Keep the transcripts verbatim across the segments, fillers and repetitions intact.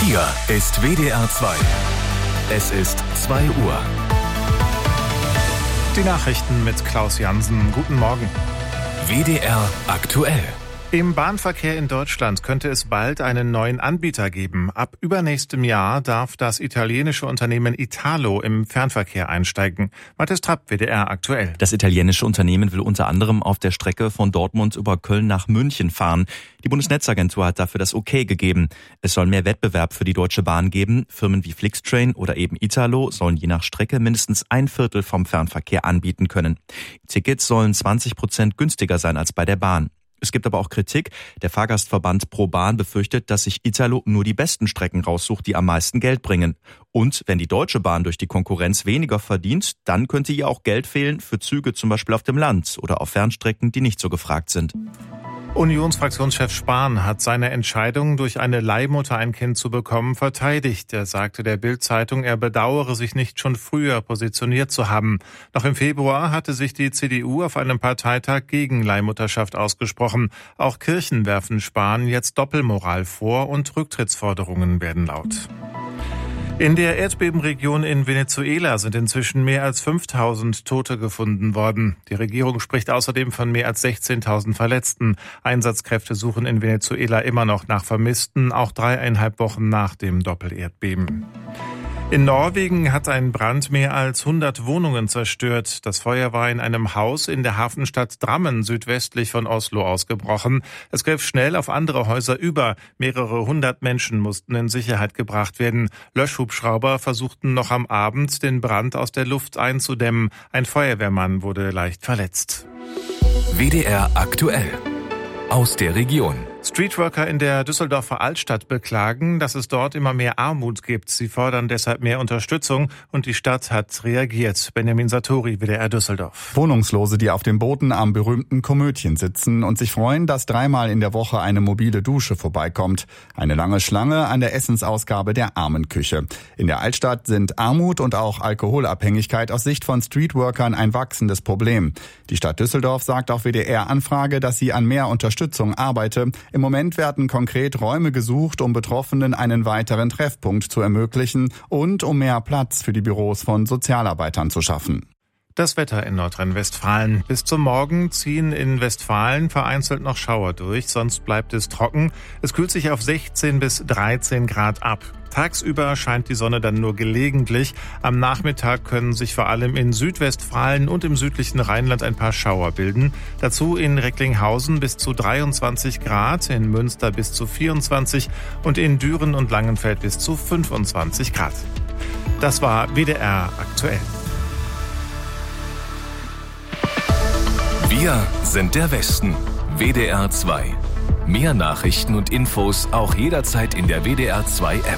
Hier ist W D R zwei. Es ist zwei Uhr. Die Nachrichten mit Klaus Jansen. Guten Morgen. W D R aktuell. Im Bahnverkehr in Deutschland könnte es bald einen neuen Anbieter geben. Ab übernächstem Jahr darf das italienische Unternehmen Italo im Fernverkehr einsteigen. Matthias Trapp, W D R aktuell. Das italienische Unternehmen will unter anderem auf der Strecke von Dortmund über Köln nach München fahren. Die Bundesnetzagentur hat dafür das Okay gegeben. Es soll mehr Wettbewerb für die Deutsche Bahn geben. Firmen wie Flixtrain oder eben Italo sollen je nach Strecke mindestens ein Viertel vom Fernverkehr anbieten können. Tickets sollen zwanzig Prozent günstiger sein als bei der Bahn. Es gibt aber auch Kritik. Der Fahrgastverband ProBahn befürchtet, dass sich Italo nur die besten Strecken raussucht, die am meisten Geld bringen. Und wenn die Deutsche Bahn durch die Konkurrenz weniger verdient, dann könnte ihr auch Geld fehlen für Züge zum Beispiel auf dem Land oder auf Fernstrecken, die nicht so gefragt sind. Unionsfraktionschef Spahn hat seine Entscheidung, durch eine Leihmutter ein Kind zu bekommen, verteidigt. Er sagte der Bild-Zeitung, er bedauere sich nicht schon früher positioniert zu haben. Noch im Februar hatte sich die C D U auf einem Parteitag gegen Leihmutterschaft ausgesprochen. Auch Kirchen werfen Spahn jetzt Doppelmoral vor und Rücktrittsforderungen werden laut. In der Erdbebenregion in Venezuela sind inzwischen mehr als fünftausend Tote gefunden worden. Die Regierung spricht außerdem von mehr als sechzehntausend Verletzten. Einsatzkräfte suchen in Venezuela immer noch nach Vermissten, auch dreieinhalb Wochen nach dem Doppelerdbeben. In Norwegen hat ein Brand mehr als hundert Wohnungen zerstört. Das Feuer war in einem Haus in der Hafenstadt Drammen südwestlich von Oslo ausgebrochen. Es griff schnell auf andere Häuser über. Mehrere hundert Menschen mussten in Sicherheit gebracht werden. Löschhubschrauber versuchten noch am Abend, den Brand aus der Luft einzudämmen. Ein Feuerwehrmann wurde leicht verletzt. W D R aktuell. Aus der Region. Streetworker in der Düsseldorfer Altstadt beklagen, dass es dort immer mehr Armut gibt. Sie fordern deshalb mehr Unterstützung und die Stadt hat reagiert. Benjamin Satori, W D R Düsseldorf. Wohnungslose, die auf dem Boden am berühmten Komödien sitzen und sich freuen, dass dreimal in der Woche eine mobile Dusche vorbeikommt. Eine lange Schlange an der Essensausgabe der Armenküche. In der Altstadt sind Armut und auch Alkoholabhängigkeit aus Sicht von Streetworkern ein wachsendes Problem. Die Stadt Düsseldorf sagt auf W D R-Anfrage, dass sie an mehr Unterstützung arbeite. Im Moment werden konkret Räume gesucht, um Betroffenen einen weiteren Treffpunkt zu ermöglichen und um mehr Platz für die Büros von Sozialarbeitern zu schaffen. Das Wetter in Nordrhein-Westfalen. Bis zum Morgen ziehen in Westfalen vereinzelt noch Schauer durch, sonst bleibt es trocken. Es kühlt sich auf sechzehn bis dreizehn Grad ab. Tagsüber scheint die Sonne dann nur gelegentlich. Am Nachmittag können sich vor allem in Südwestfalen und im südlichen Rheinland ein paar Schauer bilden. Dazu in Recklinghausen bis zu dreiundzwanzig Grad, in Münster bis zu vierundzwanzig und in Düren und Langenfeld bis zu fünfundzwanzig Grad. Das war W D R aktuell. Wir sind der Westen. W D R zwei. Mehr Nachrichten und Infos auch jederzeit in der W D R zwei App.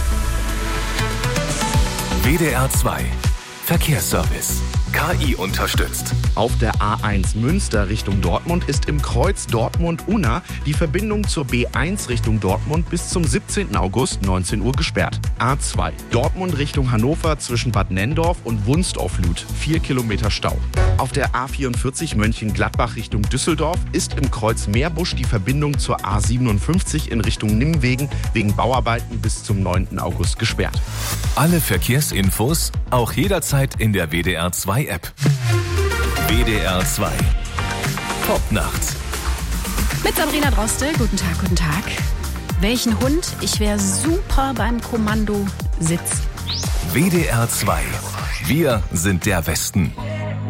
W D R zwei. Verkehrsservice. K I unterstützt. Auf der A eins Münster Richtung Dortmund ist im Kreuz Dortmund-Unna die Verbindung zur B eins Richtung Dortmund bis zum siebzehnten August neunzehn Uhr gesperrt. A zwei Dortmund Richtung Hannover zwischen Bad Nenndorf und Wunstorf-Luth, vier Kilometer Stau. Auf der A vierundvierzig Mönchengladbach Richtung Düsseldorf ist im Kreuz Meerbusch die Verbindung zur A siebenundfünfzig in Richtung Nimwegen wegen Bauarbeiten bis zum neunten August gesperrt. Alle Verkehrsinfos auch jederzeit in der W D R zwei App. W D R zwei. Top nachts. Mit Sabrina Droste. Guten Tag, guten Tag. Welchen Hund? Ich wäre super beim Kommandositz. W D R zwei. Wir sind der Westen.